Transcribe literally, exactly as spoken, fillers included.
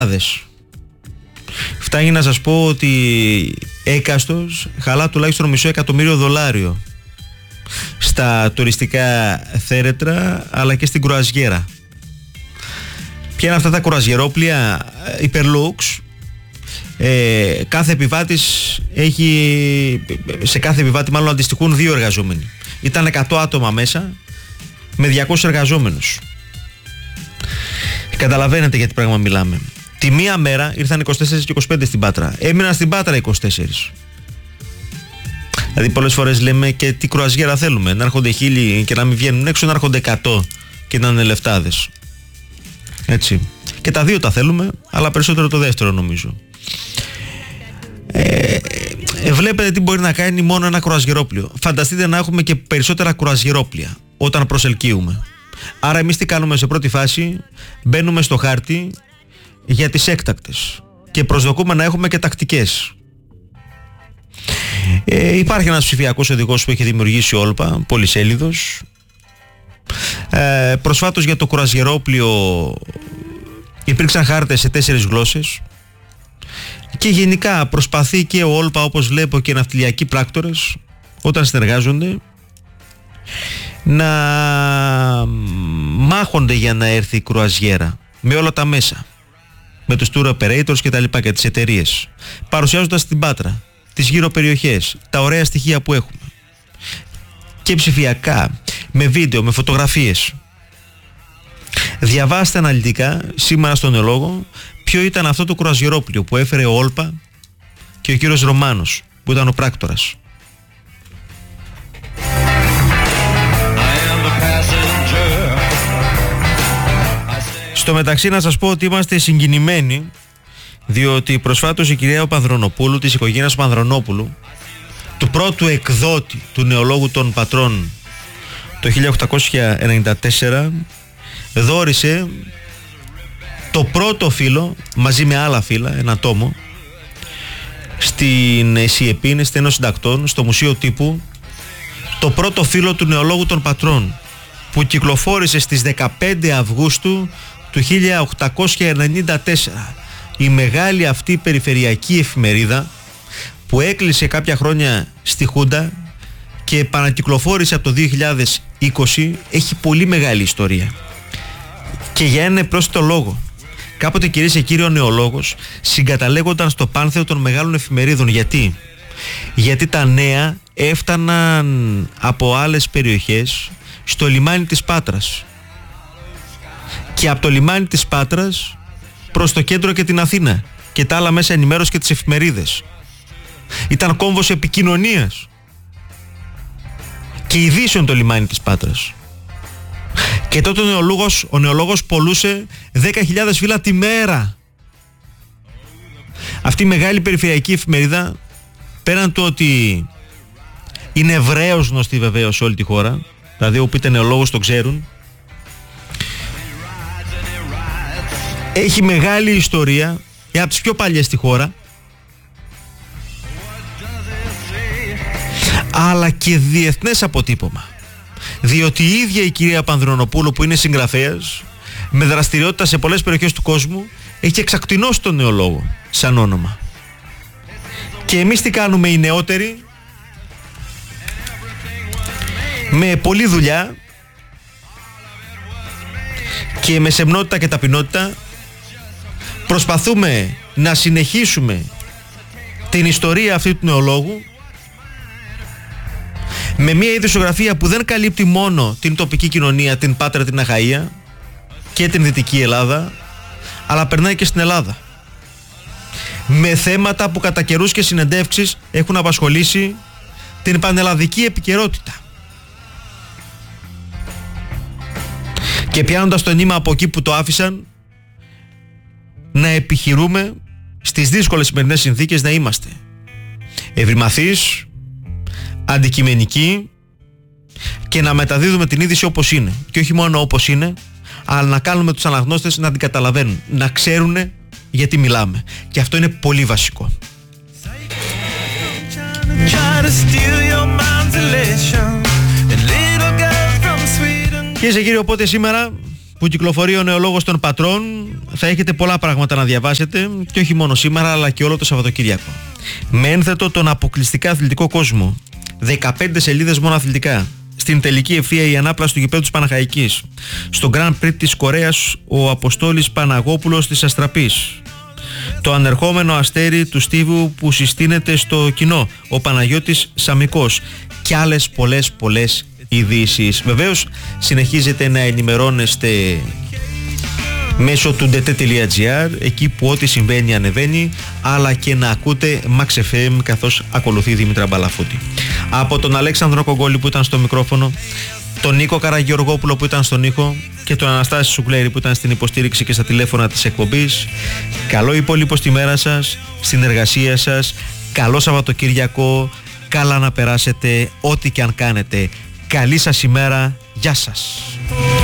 Φτάνει να σας πω ότι έκαστος χαλά τουλάχιστον μισό εκατομμύριο δολάριο στα τουριστικά θέρετρα αλλά και στην κρουαζιέρα. Ποια είναι αυτά τα κρουαζιερόπλια υπερλούξ? Ε, κάθε επιβάτης έχει, σε κάθε επιβάτη μάλλον αντιστοιχούν δύο εργαζόμενοι. Ήταν εκατό άτομα μέσα με διακόσιους εργαζόμενους. Καταλαβαίνετε για τι πράγμα μιλάμε. Τη μία μέρα ήρθαν είκοσι τέσσερα και είκοσι πέντε στην Πάτρα. Έμειναν στην Πάτρα είκοσι τέσσερα. Δηλαδή πολλές φορές λέμε και τι κρουαζιέρα θέλουμε. Να έρχονται χίλιοι και να μην βγαίνουν έξω, να έρχονται εκατό και να είναι λεφτάδες. Έτσι. Και τα δύο τα θέλουμε, αλλά περισσότερο το δεύτερο νομίζω. Ε, ε, βλέπετε τι μπορεί να κάνει μόνο ένα κρουαζιερόπλιο. Φανταστείτε να έχουμε και περισσότερα κρουαζιερόπλια όταν προσελκύουμε. Άρα εμείς τι κάνουμε σε πρώτη φάση? Μπαίνουμε στο χάρτη για τις έκτακτες και προσδοκούμε να έχουμε και τακτικές. Ε, υπάρχει ένας ψηφιακός οδηγός που έχει δημιουργήσει Όλπα, πολυσέλιδος. Ε, προσφάτως για το κρουαζιερόπλιο υπήρξαν χάρτες σε τέσσερις γλώσσες και γενικά προσπαθεί και ο Όλπα, όπως βλέπω, και οι ναυτιλιακοί πράκτορες όταν συνεργάζονται να μάχονται για να έρθει η κρουαζιέρα με όλα τα μέσα, με τους tour operators και τα λοιπά και τις εταιρείες, παρουσιάζοντας την Πάτρα, τις γύρω περιοχές, τα ωραία στοιχεία που έχουμε και ψηφιακά, με βίντεο, με φωτογραφίες. Διαβάστε αναλυτικά σήμερα στον Νεολόγο ποιο ήταν αυτό το κρουαζιερόπλιο που έφερε ο Όλπα και ο κύριος Ρωμάνος που ήταν ο πράκτορας. Στο μεταξύ να σας πω ότι είμαστε συγκινημένοι, διότι προσφάτως η κυρία Πανδρονοπούλου, της οικογένειας Πανδρονόπουλου, του πρώτου εκδότη του Νεολόγου των Πατρών το χίλια οκτακόσια ενενήντα τέσσερα, δώρισε το πρώτο φύλλο μαζί με άλλα φύλλα, ένα τόμο, στην ΣΥΕΠΗΝ, στην Ένωση Συντακτών, στο Μουσείο Τύπου, το πρώτο φύλλο του Νεολόγου των Πατρών, που κυκλοφόρησε στις δεκαπέντε Αυγούστου του χίλια οκτακόσια ενενήντα τέσσερα. Η μεγάλη αυτή περιφερειακή εφημερίδα που έκλεισε κάποια χρόνια στη Χούντα και επανακυκλοφόρησε από το δύο χιλιάδες είκοσι, έχει πολύ μεγάλη ιστορία. Και για ένα πρόσθετο λόγο. Κάποτε, κυρίες και κύριοι, ο Νεολόγος συγκαταλέγονταν στο πάνθεο των μεγάλων εφημερίδων. Γιατί? Γιατί τα νέα έφταναν από άλλες περιοχές στο λιμάνι της Πάτρας και από το λιμάνι της Πάτρας προς το κέντρο και την Αθήνα και τα άλλα μέσα ενημέρωση και τις εφημερίδες. Ήταν κόμβος επικοινωνίας και ειδήσεων το λιμάνι της Πάτρας. Και τότε ο νεολόγος, ο νεολόγος πολλούσε δέκα χιλιάδες φύλλα τη μέρα. Αυτή η μεγάλη περιφερειακή εφημερίδα, πέραν του ότι είναι ευρέως γνωστή βεβαίως σε όλη τη χώρα, δηλαδή όπου είτε νεολόγος το ξέρουν, έχει μεγάλη ιστορία, είναι από τις πιο παλιές στη χώρα, αλλά και διεθνές αποτύπωμα. Διότι η ίδια η κυρία Πανδρονοπούλου, που είναι συγγραφέας με δραστηριότητα σε πολλές περιοχές του κόσμου, έχει εξακτηνώσει τον Νεολόγο σαν όνομα. Και εμείς τι κάνουμε οι νεότεροι? Με πολλή δουλειά και με σεμνότητα και ταπεινότητα προσπαθούμε να συνεχίσουμε την ιστορία αυτή του Νεολόγου με μια ειδησιογραφία που δεν καλύπτει μόνο την τοπική κοινωνία, την Πάτρα, την Αχαΐα και την Δυτική Ελλάδα, αλλά περνάει και στην Ελλάδα. Με θέματα που κατά καιρούς και συνεντεύξεις έχουν απασχολήσει την πανελλαδική επικαιρότητα. Και πιάνοντας το νήμα από εκεί που το άφησαν, να επιχειρούμε στις δύσκολες σημερινές συνθήκες να είμαστε ευρυμαθείς, αντικειμενικοί και να μεταδίδουμε την είδηση όπως είναι. Και όχι μόνο όπως είναι, αλλά να κάνουμε τους αναγνώστες να την καταλαβαίνουν, να ξέρουν γιατί μιλάμε. Και αυτό είναι πολύ βασικό. Κυρίες και κύριοι, οπότε σήμερα που κυκλοφορεί ο νεολόγος των Πατρών θα έχετε πολλά πράγματα να διαβάσετε και όχι μόνο σήμερα αλλά και όλο το Σαββατοκύριακο. Με ένθετο τον αποκλειστικά αθλητικό κόσμο. δεκαπέντε σελίδες μόνο αθλητικά. Στην τελική ευθεία η ανάπλαση του γηπέδου της Παναχαϊκής. Στο Grand Prix της Κορέας ο Αποστόλης Παναγόπουλος της Αστραπής. Το ανερχόμενο αστέρι του Στίβου που συστήνεται στο κοινό, ο Παναγιώτης Σαμικός. Και άλλες πολλές πολλές ειδήσεις. Βεβαίως συνεχίζετε να ενημερώνεστε μέσω του ντι τι τελεία τζι άρ, εκεί που ό,τι συμβαίνει ανεβαίνει, αλλά και να ακούτε Max εφ εμ καθώς ακολουθεί Δήμητρα Μπαλαφούτη. Από τον Αλέξανδρο Κογκόλη που ήταν στο μικρόφωνο, τον Νίκο Καραγεωργόπουλο που ήταν στον ήχο και τον Αναστάση Σουκλέρη που ήταν στην υποστήριξη και στα τηλέφωνα της εκπομπής, καλό υπόλοιπο στη μέρα σας, στην εργασία σας, καλό Σαββατοκύριακο, καλά να περάσετε ό,τι και αν κάνετε. Καλή σας ημέρα, γεια σας.